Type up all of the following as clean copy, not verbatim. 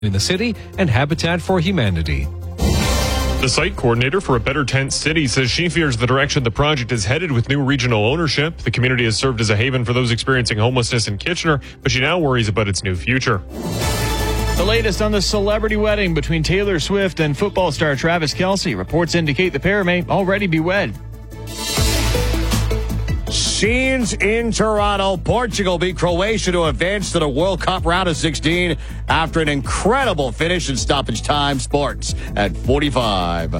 in the city and Habitat for Humanity. The site coordinator for A Better Tent City says she fears the direction the project is headed with new regional ownership. The community has served as a haven for those experiencing homelessness in Kitchener, but she now worries about its new future. The latest on the celebrity wedding between Taylor Swift and football star Travis Kelce. Reports indicate the pair may already be wed. Scenes in Toronto. Portugal beat Croatia to advance to the World Cup round of 16 after an incredible finish in stoppage time. Sports at 45.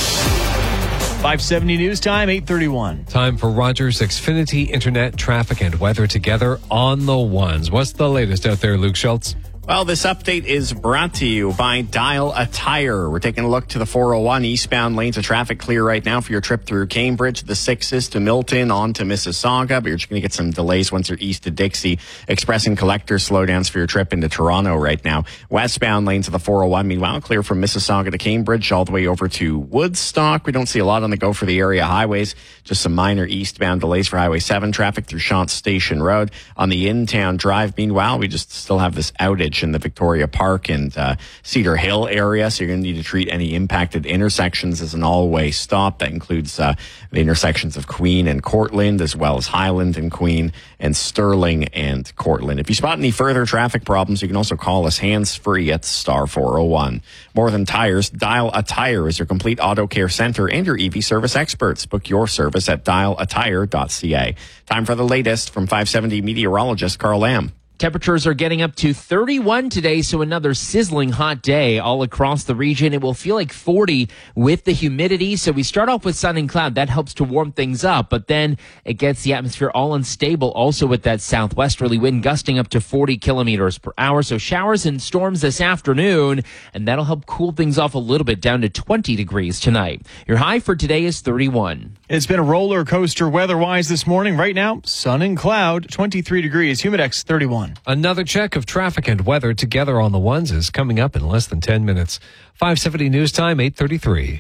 570 news time, 8:31. Time for Rogers Xfinity Internet traffic and weather together on the ones. What's the latest out there, Luke Schultz? Well, this update is brought to you by Dial a Tire. We're taking a look to the 401 eastbound lanes of traffic clear right now for your trip through Cambridge, the 6s to Milton, on to Mississauga, but you're just going to get some delays once you're east to Dixie. Express and collector slowdowns for your trip into Toronto right now. Westbound lanes of the 401, meanwhile, clear from Mississauga to Cambridge all the way over to Woodstock. We don't see a lot on the go for the area highways, just some minor eastbound delays for Highway 7 traffic through Shantz Station Road. On the in-town drive, meanwhile, we just still have this outage in the Victoria Park and Cedar Hill area, so you're going to need to treat any impacted intersections as an all-way stop. That includes the intersections of Queen and Cortland, as well as Highland and Queen, and Sterling and Cortland. If you spot any further traffic problems, you can also call us hands-free at star 401. More than tires, Dial a Tire is your complete auto care center and your EV service experts. Book your service at dialatire.ca. Time for the latest from 570 meteorologist Carl Lamb. Temperatures are getting up to 31 today, so another sizzling hot day all across the region. It will feel like 40 with the humidity. So we start off with sun and cloud. That helps to warm things up, but then it gets the atmosphere all unstable also with that southwesterly wind gusting up to 40 kilometers per hour. So showers and storms this afternoon, and that'll help cool things off a little bit down to 20 degrees tonight. Your high for today is 31. It's been a roller coaster weather-wise this morning. Right now, sun and cloud, 23 degrees, humidex 31. Another check of traffic and weather together on the ones is coming up in less than 10 minutes. 570 news time, 8:33.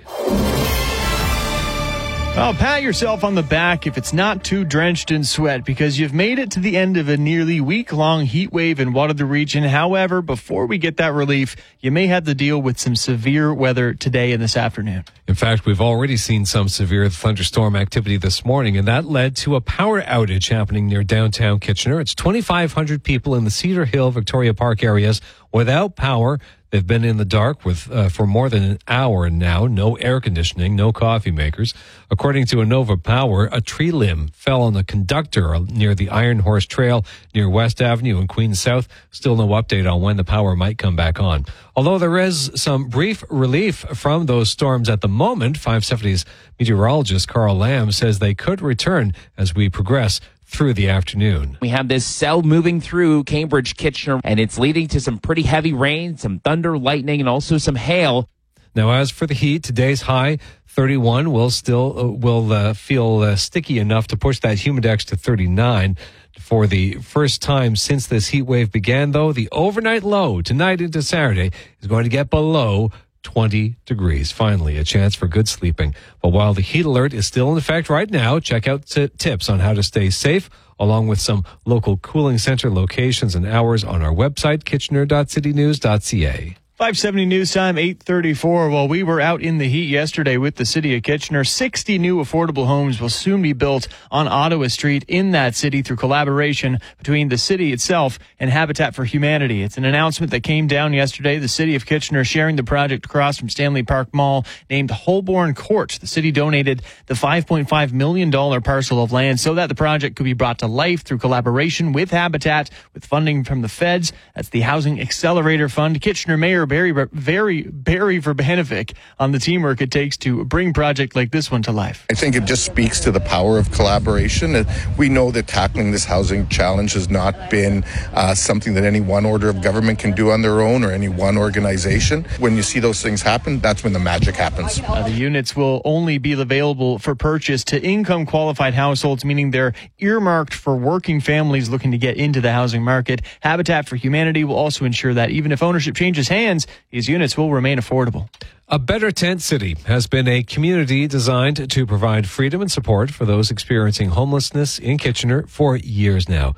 Well, pat yourself on the back if it's not too drenched in sweat, because you've made it to the end of a nearly week-long heat wave in Waterloo region. However, before we get that relief, you may have to deal with some severe weather today and this afternoon. In fact, we've already seen some severe thunderstorm activity this morning, and that led to a power outage happening near downtown Kitchener. It's 2,500 people in the Cedar Hill, Victoria Park areas without power. They've been in the dark for more than an hour now. No air conditioning, no coffee makers. According to Innova Power, a tree limb fell on the conductor near the Iron Horse Trail near West Avenue in Queens South. Still no update on when the power might come back on. Although there is some brief relief from those storms at the moment, 570's meteorologist Carl Lamb says they could return as we progress through the afternoon. We have this cell moving through Cambridge, Kitchener, and it's leading to some pretty heavy rain, some thunder, lightning, and also some hail. Now, as for the heat, today's high, 31, will feel sticky enough to push that humidex to 39. For the first time since this heat wave began, though, the overnight low tonight into Saturday is going to get below 20 degrees. Finally, a chance for good sleeping. But while the heat alert is still in effect right now, check out tips on how to stay safe, along with some local cooling center locations and hours on our website, kitchener.citynews.ca. 570 news time, 8:34. Well, we were out in the heat yesterday with the city of Kitchener. 60 new affordable homes will soon be built on Ottawa Street in that city through collaboration between the city itself and Habitat for Humanity. It's an announcement that came down yesterday. The city of Kitchener sharing the project across from Stanley Park Mall named Holborn Court. The city donated the $5.5 million parcel of land so that the project could be brought to life through collaboration with Habitat, with funding from the feds. That's the Housing Accelerator Fund. Kitchener Mayor Barry Verbanovic on the teamwork it takes to bring a project like this one to life. I think it just speaks to the power of collaboration. We know that tackling this housing challenge has not been something that any one order of government can do on their own or any one organization. When you see those things happen, that's when the magic happens. The units will only be available for purchase to income qualified households, meaning they're earmarked for working families looking to get into the housing market. Habitat for Humanity will also ensure that even if ownership changes hands, these units will remain affordable. A Better Tent City has been a community designed to provide freedom and support for those experiencing homelessness in Kitchener for years now.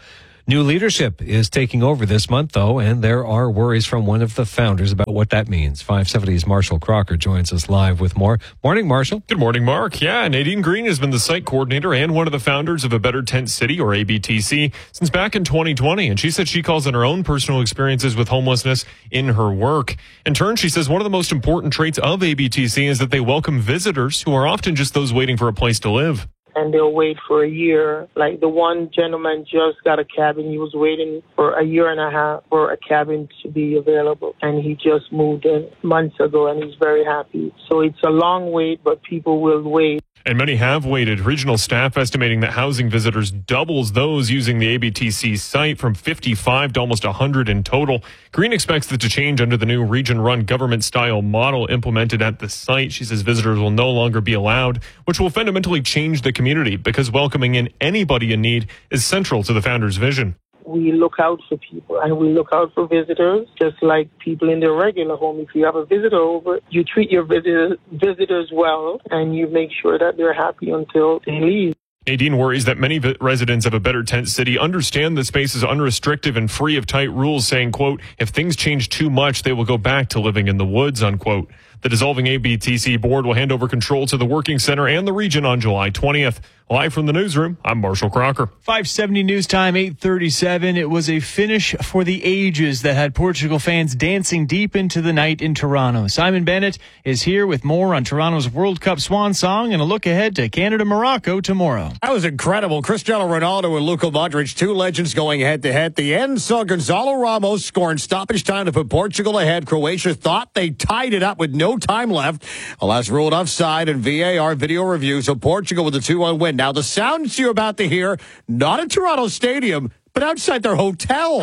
New leadership is taking over this month, though, and there are worries from one of the founders about what that means. 570's Marshall Crocker joins us live with more. Morning, Marshall. Good morning, Mark. Yeah, Nadine Green has been the site coordinator and one of the founders of A Better Tent City, or ABTC, since back in 2020. And she said she calls on her own personal experiences with homelessness in her work. In turn, she says one of the most important traits of ABTC is that they welcome visitors who are often just those waiting for a place to live. And they'll wait for a year. Like the one gentleman just got a cabin. He was waiting for a year and a half for a cabin to be available. And he just moved in months ago and he's very happy. So it's a long wait, but people will wait. And many have waited. Regional staff estimating that housing visitors doubles those using the ABTC site from 55 to almost 100 in total. Green expects that to change under the new region-run government-style model implemented at the site. She says visitors will no longer be allowed, which will fundamentally change the community because welcoming in anybody in need is central to the founder's vision. We look out for people and we look out for visitors, just like people in their regular home. If you have a visitor over, you treat your visitors well and you make sure that they're happy until they leave. Nadine worries that many residents of A Better Tent City understand the space is unrestrictive and free of tight rules, saying, quote, if things change too much, they will go back to living in the woods, unquote. The dissolving ABTC board will hand over control to the Working Center and the region on July 20th. Live from the newsroom, I'm Marshall Crocker. 570 News Time, 8:37. It was a finish for the ages that had Portugal fans dancing deep into the night in Toronto. Simon Bennett is here with more on Toronto's World Cup swan song and a look ahead to Canada-Morocco tomorrow. That was incredible. Cristiano Ronaldo and Luka Modric, two legends going head-to-head. The end saw Gonzalo Ramos scoring stoppage time to put Portugal ahead. Croatia thought they tied it up with no time left. Alas, ruled offside and VAR video review, so Portugal with a 2-1 win. Now, the sounds you're about to hear, not at Toronto Stadium, but outside their hotel.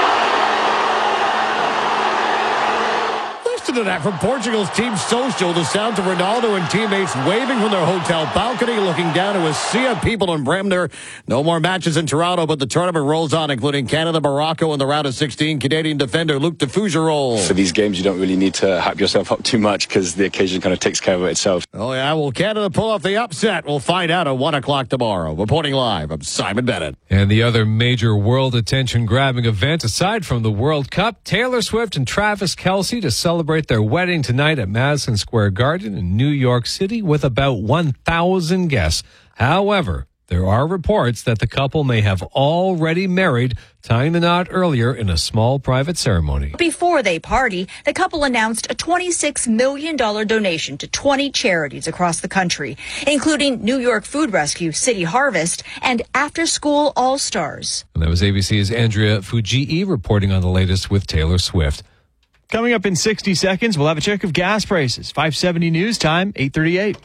Listen to that from Portugal's team social. The sounds of Ronaldo and teammates waving from their hotel balcony, looking down to a sea of people in Bremner. No more matches in Toronto, but the tournament rolls on, including Canada, Morocco in the round of 16. Canadian defender Luc de Fougerolles. For these games, you don't really need to hype yourself up too much because the occasion kind of takes care of itself. Oh, yeah. Will Canada pull off the upset? We'll find out at 1 o'clock tomorrow. Reporting live, I'm Simon Bennett. And the other major world attention-grabbing event, aside from the World Cup, Taylor Swift and Travis Kelce to celebrate their wedding tonight at Madison Square Garden in New York City with about 1,000 guests. However, there are reports that the couple may have already married, tying the knot earlier in a small private ceremony. Before they party, the couple announced a $26 million donation to 20 charities across the country, including New York Food Rescue, City Harvest, and After School All-Stars. And that was ABC's Andrea Fujii reporting on the latest with Taylor Swift. Coming up in 60 seconds, we'll have a check of gas prices. 570 News Time, 8:38.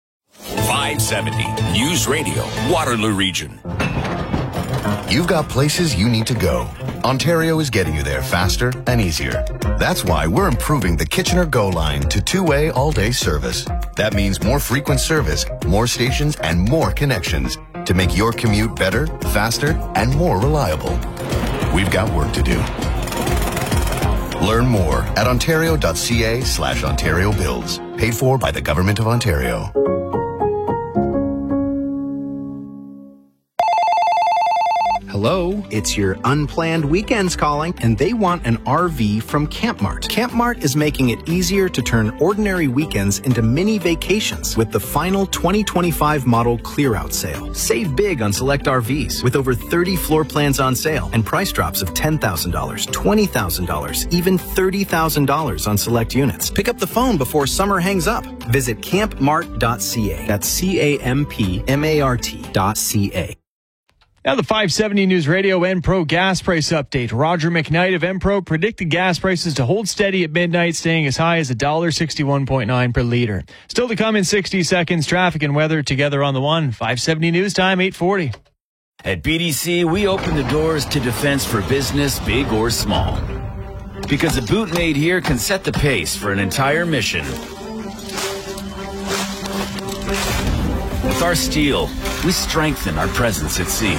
570 News Radio, Waterloo Region. You've got places you need to go. Ontario is getting you there faster and easier. That's why we're improving the Kitchener Go line to two-way all-day service. That means more frequent service, more stations, and more connections to make your commute better, faster, and more reliable. We've got work to do. Learn more at ontario.ca/Ontario Builds. Paid for by the Government of Ontario. Hello, it's your unplanned weekends calling, and they want an RV from Campmart. Campmart is making it easier to turn ordinary weekends into mini vacations with the final 2025 model clear-out sale. Save big on select RVs with over 30 floor plans on sale and price drops of $10,000, $20,000, even $30,000 on select units. Pick up the phone before summer hangs up. Visit campmart.ca. That's CAMPMART.ca. Now the 570 News Radio Enpro gas price update. Roger McKnight of Enpro predicted gas prices to hold steady at midnight, staying as high as $1.61.9 per liter. Still to come in 60 seconds, traffic and weather together on the one. 570 News Time, 8:40. At BDC, we open the doors to defense for business, big or small. Because a boot made here can set the pace for an entire mission. With our steel, we strengthen our presence at sea.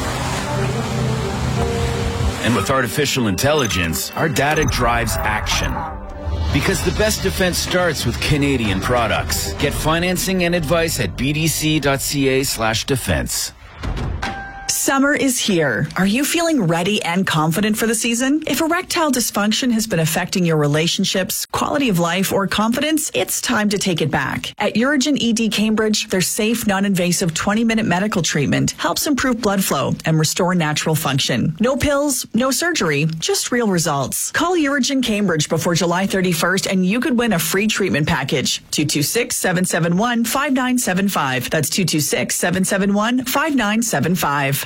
And with artificial intelligence, our data drives action. Because the best defense starts with Canadian products. Get financing and advice at bdc.ca/defense. Summer is here. Are you feeling ready and confident for the season? If erectile dysfunction has been affecting your relationships, quality of life, or confidence, it's time to take it back. At Urigen ED Cambridge, their safe, non-invasive 20-minute medical treatment helps improve blood flow and restore natural function. No pills, no surgery, just real results. Call Urigen Cambridge before July 31st and you could win a free treatment package. 226-771-5975. That's 226-771-5975.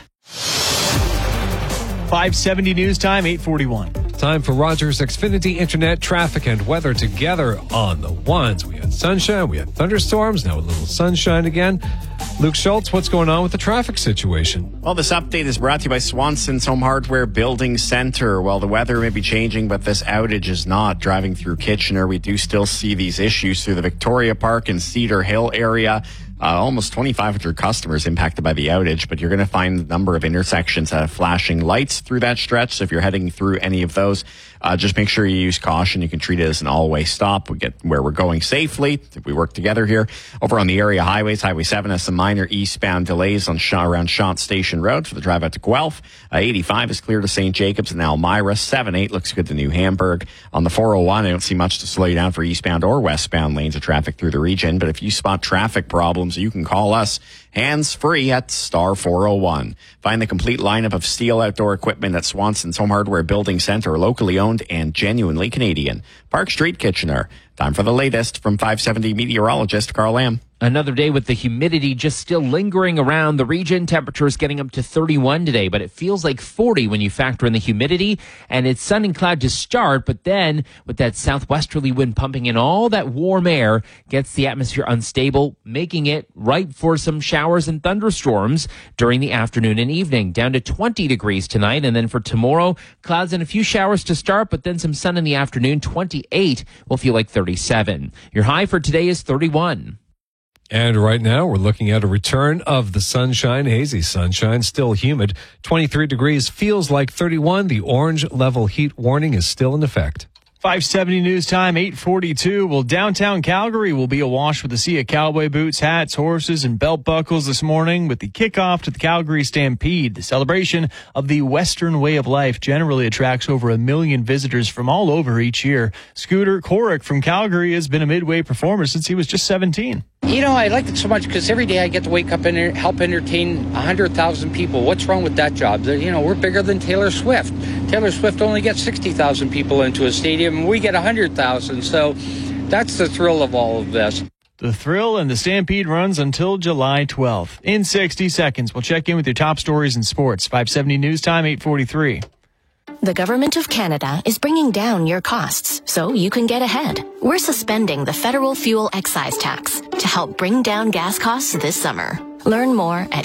570 news time, 8:41. Time for Rogers Xfinity Internet traffic and weather together on the ones. We had sunshine, we had thunderstorms, now a little sunshine again. Luke Schultz, what's going on with the traffic situation? Well, this update is brought to you by Swanson's Home Hardware Building Center. Well, the weather may be changing, but this outage is not. Driving through Kitchener, we do still see these issues through the Victoria Park and Cedar Hill area. Almost 2,500 customers impacted by the outage, but you're going to find a number of intersections that have flashing lights through that stretch. So if you're heading through any of those, just make sure you use caution. You can treat it as an all-way stop. We get where we're going safely if we work together here. Over on the area highways, Highway 7 has some minor eastbound delays on around Shant Station Road for the drive out to Guelph. 85 is clear to St. Jacobs and Elmira. 7-8 looks good to New Hamburg. On the 401, I don't see much to slow you down for eastbound or westbound lanes of traffic through the region. But if you spot traffic problems, you can call us hands-free at star 401. Find the complete lineup of STIHL outdoor equipment at Swanson's Home Hardware Building Center, locally owned and genuinely Canadian. Park Street, Kitchener. Time for the latest from 570 meteorologist Carl Lamb. Another day with the humidity just still lingering around the region. Temperatures getting up to 31 today, but it feels like 40 when you factor in the humidity. And it's sun and cloud to start, but then with that southwesterly wind pumping in, all that warm air gets the atmosphere unstable, making it ripe for some showers and thunderstorms during the afternoon and evening. Down to 20 degrees tonight, and then for tomorrow, clouds and a few showers to start, but then some sun in the afternoon. 28 will feel like 37. Your high for today is 31. And right now, we're looking at a return of the sunshine, hazy sunshine, still humid. 23 degrees feels like 31. The orange level heat warning is still in effect. 570 news time, 8:42. Well, downtown Calgary will be awash with a sea of cowboy boots, hats, horses, and belt buckles this morning with the kickoff to the Calgary Stampede. The celebration of the Western way of life generally attracts over 1 million visitors from all over each year. Scooter Korek from Calgary has been a midway performer since he was just 17. You know, I like it so much because every day I get to wake up and help entertain 100,000 people. What's wrong with that job? You know, we're bigger than Taylor Swift. Taylor Swift only gets 60,000 people into a stadium, and we get 100,000. So that's the thrill of all of this. The thrill and the Stampede runs until July 12th. In 60 seconds, we'll check in with your top stories in sports. 570 news time, 8:43. The Government of Canada is bringing down your costs so you can get ahead. We're suspending the federal fuel excise tax to help bring down gas costs this summer. Learn more at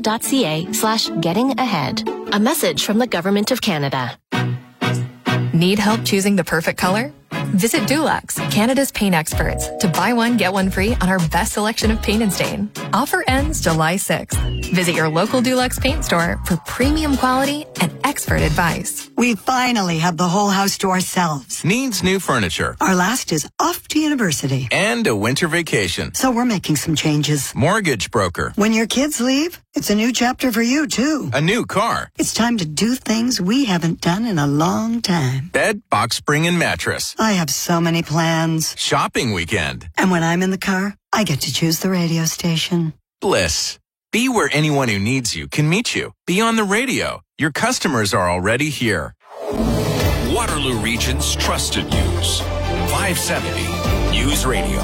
canada.ca/gettingahead. A message from the Government of Canada. Need help choosing the perfect color? Visit Dulux, Canada's paint experts, to buy one, get one free on our best selection of paint and stain. Offer ends July 6th. Visit your local Dulux paint store for premium quality and expert advice. We finally have the whole house to ourselves. Needs new furniture. Our last is off to university. And a winter vacation. So we're making some changes. Mortgage broker. When your kids leave, it's a new chapter for you, too. A new car. It's time to do things we haven't done in a long time. Bed, box spring, and mattress. I have so many plans. Shopping weekend. And when I'm in the car, I get to choose the radio station. Bliss. Be where anyone who needs you can meet you. Be on the radio. Your customers are already here. Waterloo Region's trusted news. 570 News Radio.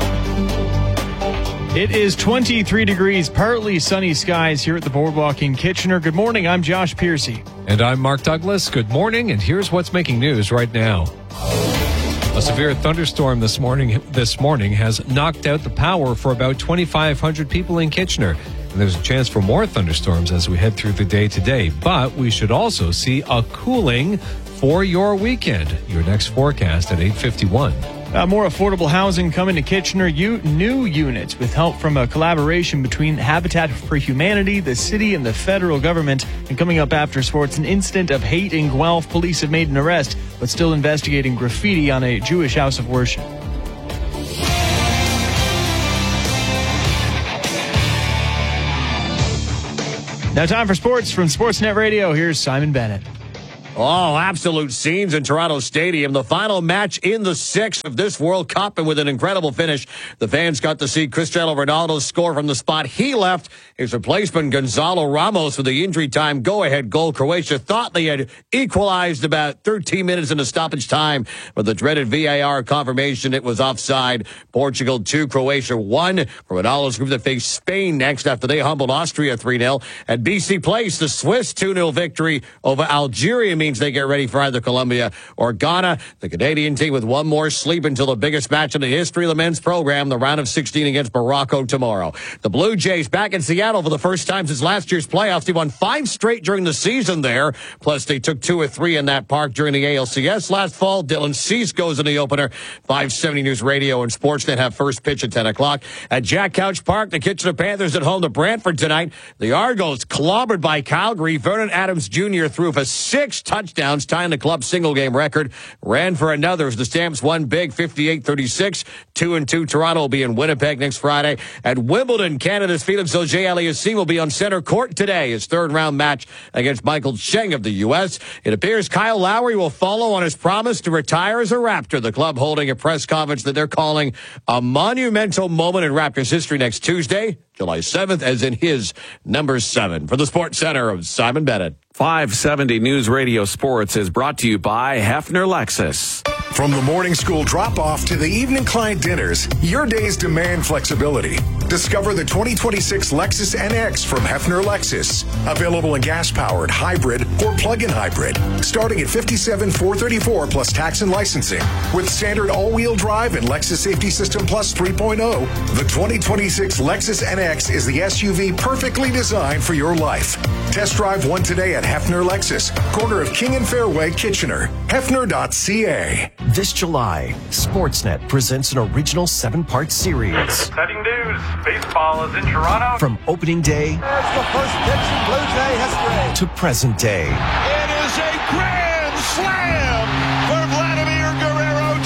It is 23 degrees, partly sunny skies here at the Boardwalk in Kitchener. Good morning, I'm Josh Piercy. And I'm Mark Douglas. Good morning, and here's what's making news right now. A severe thunderstorm this morning has knocked out the power for about 2,500 people in Kitchener. And there's a chance for more thunderstorms as we head through the day today. But we should also see a cooling for your weekend. Your next forecast at 8:51. More affordable housing coming to Kitchener. New units with help from a collaboration between Habitat for Humanity, the city, and the federal government. And coming up after sports, an incident of hate in Guelph. Police have made an arrest, but still investigating graffiti on a Jewish house of worship. Now time for sports from Sportsnet Radio. Here's Simon Bennett. Oh, absolute scenes in Toronto Stadium. The final match in the sixth of this World Cup, and with an incredible finish, the fans got to see Cristiano Ronaldo score from the spot he left. His replacement, Gonzalo Ramos, with the injury time go-ahead goal. Croatia thought they had equalized about 13 minutes into stoppage time, but the dreaded VAR confirmation it was offside. Portugal 2, Croatia 1. For Ronaldo's group that faced Spain next after they humbled Austria 3-0. At BC Place, the Swiss 2-0 victory over Algeria means they get ready for either Colombia or Ghana. The Canadian team with one more sleep until the biggest match in the history of the men's program, the round of 16 against Morocco tomorrow. The Blue Jays back in Seattle for the first time since last year's playoffs. They won 5 straight during the season there. Plus, they took 2 or 3 in that park during the ALCS last fall. Dylan Cease goes in the opener. 570 News Radio and Sportsnet have first pitch at 10 o'clock. At Jack Couch Park, the Kitchener Panthers at home to Brantford tonight. The Argos clobbered by Calgary. Vernon Adams Jr. threw for 6 touchdowns, tying the club's single-game record. Ran for another as the Stamps won big, 58-36. 2-2 Toronto will be in Winnipeg next Friday. At Wimbledon, Canada's Felix Auger-Aliassime will be on center court today. His third-round match against Michael Cheng of the U.S. It appears Kyle Lowry will follow on his promise to retire as a Raptor. The club holding a press conference that they're calling a monumental moment in Raptors history next Tuesday, July 7th, as in his number 7. For the Sports Center of Simon Bennett. 570 News Radio Sports is brought to you by Hefner Lexus. From the morning school drop-off to the evening client dinners, your days demand flexibility. Discover the 2026 Lexus NX from Hefner Lexus. Available in gas-powered, hybrid, or plug-in hybrid. Starting at $57,434 plus tax and licensing. With standard all-wheel drive and Lexus Safety System Plus 3.0, the 2026 Lexus NX is the SUV perfectly designed for your life. Test drive one today at Hefner Lexus, corner of King and Fairway, Kitchener. Hefner.ca. This July, Sportsnet presents an original 7-part series. Exciting news. Baseball is in Toronto. From opening day There's the first pitch in Blue Jay history. to present day. It is a grand slam for Vladimir Guerrero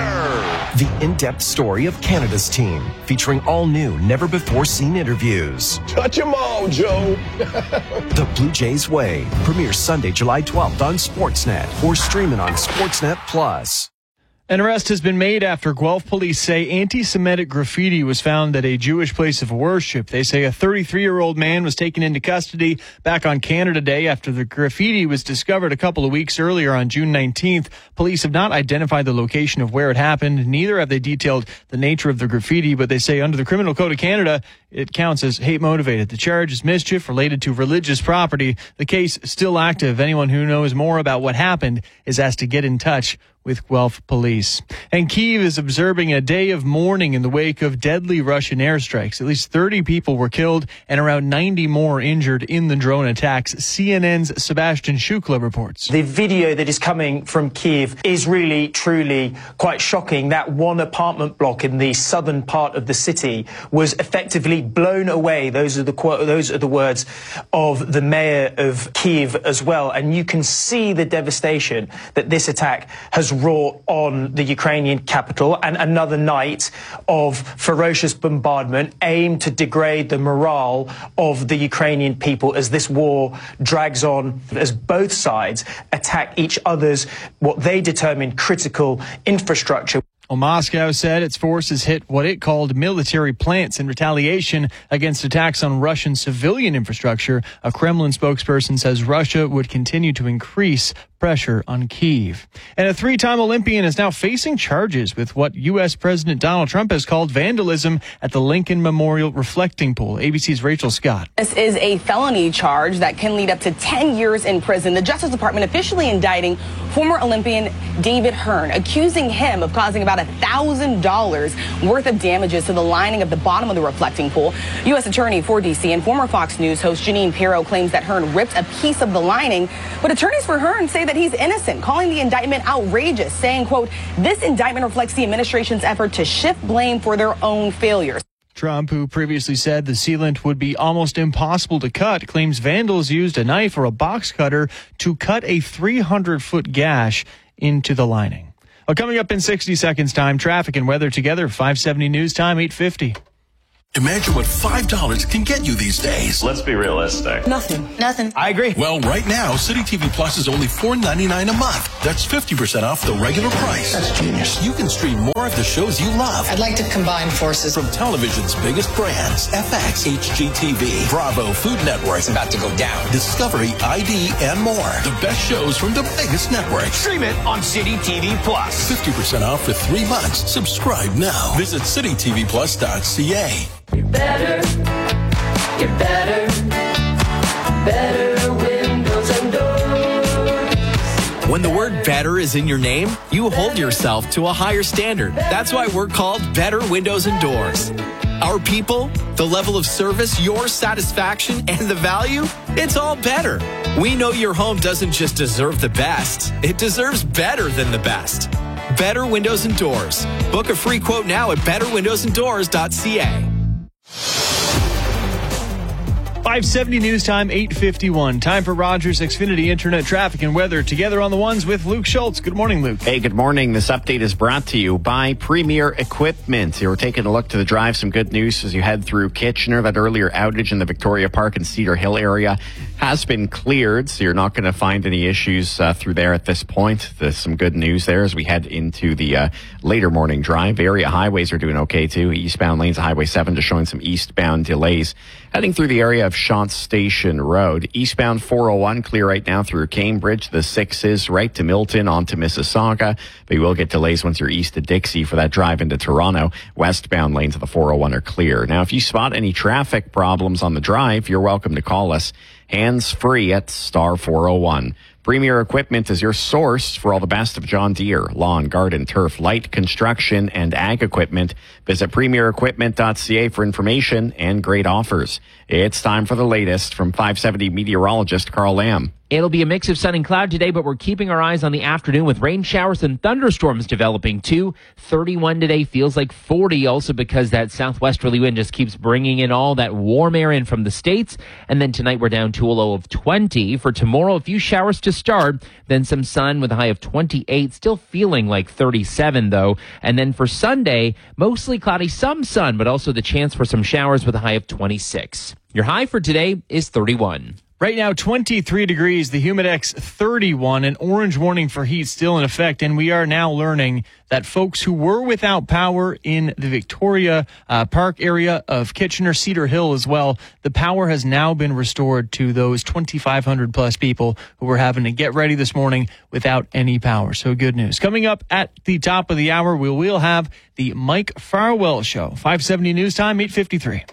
Jr. The in-depth story of Canada's team, featuring all new, never-before-seen interviews. Touch 'em all, Joe. The Blue Jays Way premieres Sunday, July 12th on Sportsnet or streaming on Sportsnet Plus. An arrest has been made after Guelph police say anti-Semitic graffiti was found at a Jewish place of worship. They say a 33-year-old man was taken into custody back on Canada Day after the graffiti was discovered a couple of weeks earlier on June 19th. Police have not identified the location of where it happened. Neither have they detailed the nature of the graffiti, but they say under the Criminal Code of Canada, it counts as hate-motivated. The charge is mischief related to religious property. The case is still active. Anyone who knows more about what happened is asked to get in touch with Guelph police. And Kyiv is observing a day of mourning in the wake of deadly Russian airstrikes. At least 30 people were killed and around 90 more injured in the drone attacks. CNN's Sebastian Shukla reports. The video that is coming from Kyiv is really, truly quite shocking. That one apartment block in the southern part of the city was effectively blown away. Those are the words of the mayor of Kyiv as well. And you can see the devastation that this attack has wrought on the Ukrainian capital, and another night of ferocious bombardment aimed to degrade the morale of the Ukrainian people as this war drags on, as both sides attack each other's, what they determine, critical infrastructure. Well, Moscow said its forces hit what it called military plants in retaliation against attacks on Russian civilian infrastructure. A Kremlin spokesperson says Russia would continue to increase pressure on Kyiv. And a 3-time Olympian is now facing charges with what U.S. President Donald Trump has called vandalism at the Lincoln Memorial Reflecting Pool. ABC's Rachel Scott. This is a felony charge that can lead up to 10 years in prison. The Justice Department officially indicting former Olympian David Hearn, accusing him of causing about $1,000 worth of damages to the lining of the bottom of the reflecting pool. U.S. Attorney for D.C. and former Fox News host Jeanine Pirro claims that Hearn ripped a piece of the lining, but attorneys for Hearn say that he's innocent, calling the indictment outrageous, saying, quote, "This indictment reflects the administration's effort to shift blame for their own failures." Trump, who previously said the sealant would be almost impossible to cut, claims vandals used a knife or a box cutter to cut a 300-foot gash into the lining. Well, coming up in 60 seconds time, traffic and weather together, 570 News Time, 8:50. Imagine what $5 can get you these days. Let's be realistic. Nothing. I agree. Well, right now, City TV Plus is only $4.99 a month. That's 50% off the regular price. That's genius. You can stream more of the shows you love. I'd like to combine forces. From television's biggest brands, FX, HGTV, Bravo, Food Network. It's about to go down. Discovery, ID, and more. The best shows from the biggest networks. Stream it on City TV Plus. 50% off for 3 months. Subscribe now. Visit citytvplus.ca. You're better windows and doors. When the word better is in your name, you hold yourself to a higher standard. That's why we're called Better Windows and Doors. Our people, the level of service, your satisfaction, and the value, it's all better. We know your home doesn't just deserve the best, it deserves better than the best. Better Windows and Doors. Book a free quote now at betterwindowsanddoors.ca. 570 news time, 8:51. Time for Rogers Xfinity Internet traffic and weather. Together on the ones with Luke Schultz. Good morning, Luke. Hey, good morning. This update is brought to you by Premier Equipment. You're taking a look to the drive. Some good news as you head through Kitchener. That earlier outage in the Victoria Park and Cedar Hill area has been cleared, so you're not going to find any issues through there at this point. There's some good news there as we head into the later morning drive. Area highways are doing okay, too. Eastbound lanes of Highway 7 just showing some eastbound delays. Heading through the area of Shant Station Road. Eastbound 401 clear right now through Cambridge. The 6 is right to Milton onto Mississauga. But you will get delays once you're east of Dixie for that drive into Toronto. Westbound lanes of the 401 are clear. Now, if you spot any traffic problems on the drive, you're welcome to call us hands-free at star 401. Premier Equipment is your source for all the best of John Deere, lawn, garden, turf, light construction, and ag equipment. Visit premierequipment.ca for information and great offers. It's time for the latest from 570 meteorologist Carl Lamb. It'll be a mix of sun and cloud today, but we're keeping our eyes on the afternoon with rain showers and thunderstorms developing too. 31 today feels like 40 also because that southwesterly wind just keeps bringing in all that warm air in from the States. And then tonight we're down to a low of 20. For tomorrow, a few showers to start, then some sun with a high of 28. Still feeling like 37 though. And then for Sunday, mostly cloudy, some sun, but also the chance for some showers with a high of 26. Your high for today is 31. Right now, 23 degrees, the Humidex 31, an orange warning for heat still in effect. And we are now learning that folks who were without power in the Victoria Park area of Kitchener, Cedar Hill as well, the power has now been restored to those 2,500 plus people who were having to get ready this morning without any power. So good news. Coming up at the top of the hour, we will have the Mike Farwell Show. 570 news time, 8:53.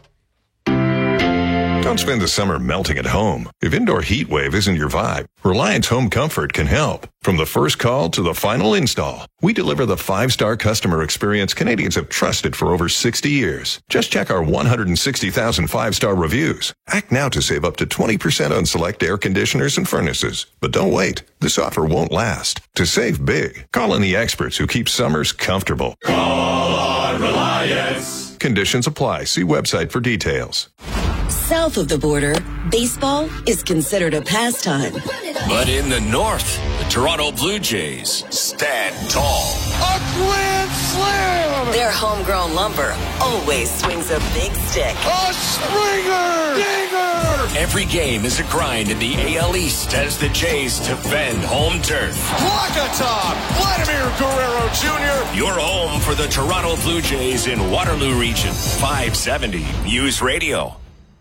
Don't spend the summer melting at home. If indoor heat wave isn't your vibe, Reliance Home Comfort can help. From the first call to the final install, we deliver the 5-star customer experience Canadians have trusted for over 60 years. Just check our 160,000 5-star reviews. Act now to save up to 20% on select air conditioners and furnaces. But don't wait. This offer won't last. To save big, call in the experts who keep summers comfortable. Call on Reliance. Conditions apply. See website for details. South of the border, baseball is considered a pastime. But in the north, the Toronto Blue Jays stand tall. A grand slam! Their homegrown lumber always swings a big stick. A Springer! Dinger! Every game is a grind in the AL East as the Jays defend home turf. Walk-a-top! Vladimir Guerrero Jr. Your home for the Toronto Blue Jays in Waterloo Region. 570 News Radio.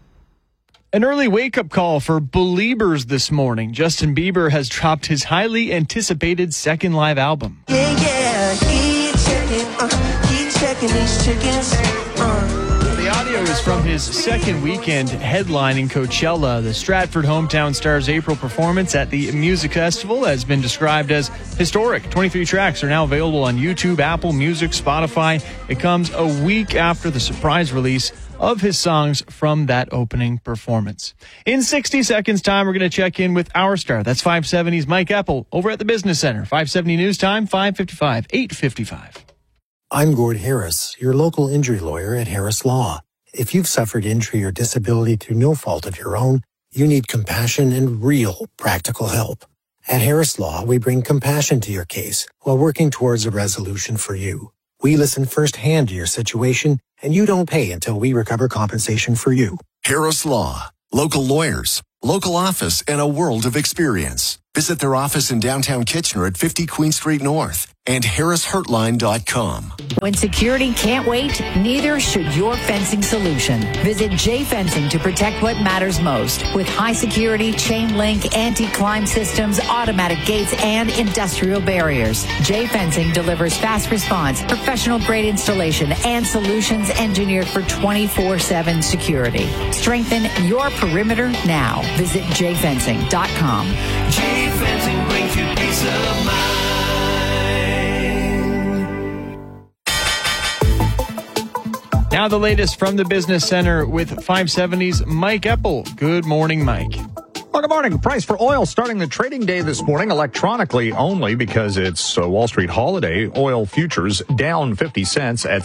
An early wake-up call for Beliebers this morning. Justin Bieber has dropped his highly anticipated second live album. Yeah, keep checking these chickens. The audio is from his second weekend headlining Coachella. The Stratford hometown star's April performance at the music festival has been described as historic. 23 tracks are now available on YouTube, Apple Music, Spotify. It comes a week after the surprise release of his songs from that opening performance. In 60 seconds time, we're going to check in with our star. That's 570's Mike Eppel over at the Business Center. 570 news time, 5:55, 8:55. I'm Gord Harris, your local injury lawyer at Harris Law. If you've suffered injury or disability through no fault of your own, you need compassion and real practical help. At Harris Law, we bring compassion to your case while working towards a resolution for you. We listen firsthand to your situation and you don't pay until we recover compensation for you. Harris Law. Local lawyers, local office, and a world of experience. Visit their office in downtown Kitchener at 50 Queen Street North and harrishurtline.com. When security can't wait, neither should your fencing solution. Visit J Fencing to protect what matters most. With high security, chain link, anti-climb systems, automatic gates, and industrial barriers. J Fencing delivers fast response, professional grade installation, and solutions engineered for 24/7 security. Strengthen your perimeter now. Visit jfencing.com. J Fencing brings you peace of mind. Now the latest from the Business Center with 570's Mike Eppel. Good morning, Mike. Well, good morning. Price for oil starting the trading day this morning electronically only because it's a Wall Street holiday. Oil futures down 50 cents at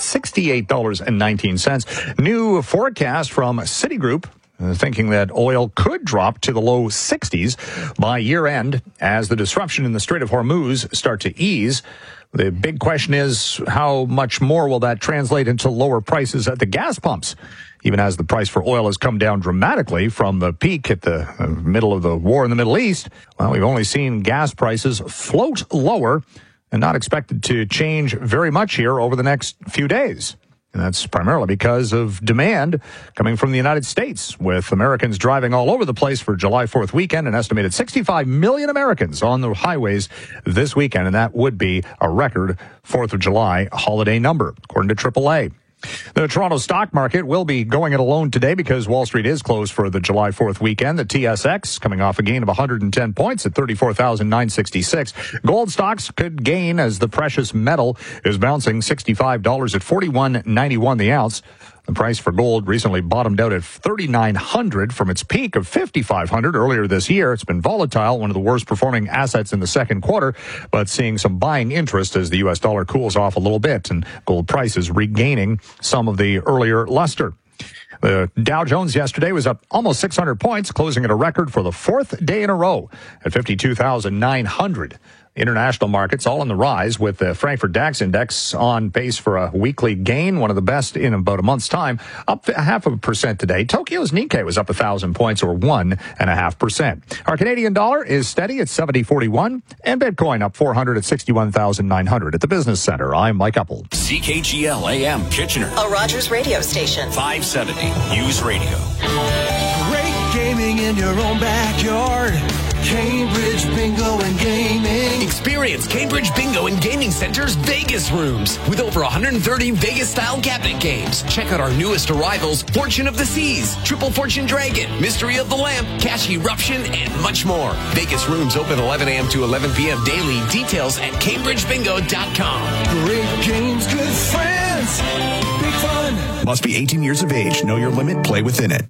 $68.19. New forecast from Citigroup thinking that oil could drop to the low 60s by year end as the disruption in the Strait of Hormuz start to ease. The big question is how much more will that translate into lower prices at the gas pumps? Even as the price for oil has come down dramatically from the peak at the middle of the war in the Middle East, well, we've only seen gas prices float lower and not expected to change very much here over the next few days. And that's primarily because of demand coming from the United States, with Americans driving all over the place for July 4th weekend, an estimated 65 million Americans on the highways this weekend, and that would be a record 4th of July holiday number, according to AAA. The Toronto stock market will be going it alone today because Wall Street is closed for the July 4th weekend. The TSX coming off a gain of 110 points at 34,966. Gold stocks could gain as the precious metal is bouncing $65 at $41.91 the ounce. The price for gold recently bottomed out at $3,900 from its peak of $5,500 earlier this year. It's been volatile, one of the worst performing assets in the second quarter, but seeing some buying interest as the U.S. dollar cools off a little bit and gold prices regaining some of the earlier luster. The Dow Jones yesterday was up almost 600 points, closing at a record for the fourth day in a row at 52,900. International markets all on the rise, with the Frankfurt DAX index on pace for a weekly gain, one of the best in about a month's time, up 0.5% today. Tokyo's Nikkei was up 1,000 points, or 1.5%. Our Canadian dollar is steady at 70.41, and Bitcoin up 400 at 61,900. At the Business Center, I'm Mike Eppel. CKGL AM Kitchener, A Rogers radio station. 570 News Radio. Great gaming in your own backyard. Cambridge Bingo and Gaming. Experience Cambridge Bingo and Gaming Center's Vegas rooms with over 130 Vegas-style cabinet games. Check out our newest arrivals, Fortune of the Seas, Triple Fortune Dragon, Mystery of the Lamp, Cash Eruption, and much more. Vegas rooms open 11 a.m. to 11 p.m. daily. Details at CambridgeBingo.com. Great games, good friends, big fun. Must be 18 years of age. Know your limit. Play within it.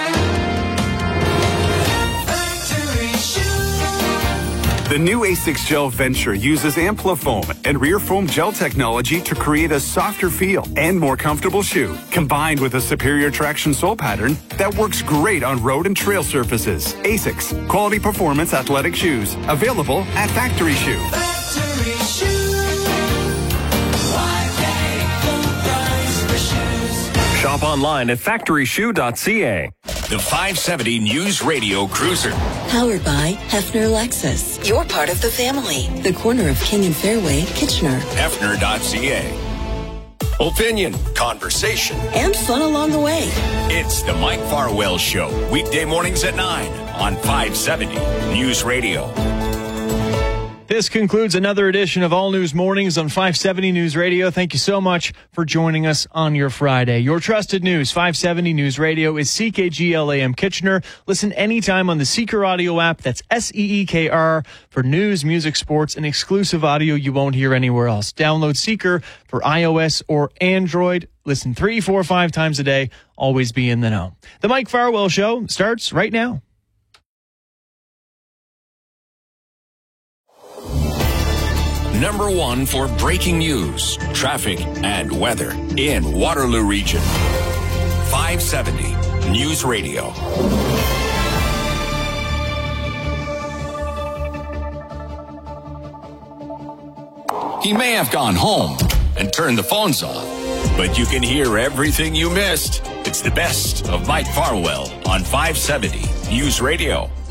The new A6 Gel Venture uses Amplifoam and rear foam gel technology to create a softer feel and more comfortable shoe, combined with a superior traction sole pattern that works great on road and trail surfaces. A6, quality performance athletic shoes, available at Factory Shoe. Factory Shoe. Shop online at factoryshoe.ca. The 570 News Radio Cruiser. Powered by Hefner Lexus. You're part of the family. The corner of King and Fairway, Kitchener. Hefner.ca. Opinion, conversation, And fun along the way. It's the Mike Farwell Show. Weekday mornings at 9 on 570 News Radio. This concludes another edition of All News Mornings on 570 News Radio. Thank you so much for joining us on your Friday. Your trusted news, 570 News Radio, is CKGL AM Kitchener. Listen anytime on the Seeker audio app. That's SEEKR for news, music, sports, and exclusive audio you won't hear anywhere else. Download Seeker for iOS or Android. Listen 3, 4, 5 times a day. Always be in the know. The Mike Farwell Show starts right now. Number one for breaking news, traffic, and weather in Waterloo Region. 570 News Radio. He may have gone home and turned the phones off, but you can hear everything you missed. It's the best of Mike Farwell on 570 News Radio.